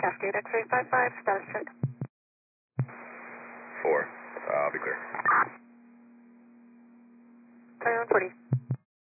Cascade X-ray 55, status check. 4. I'll be clear. 2140.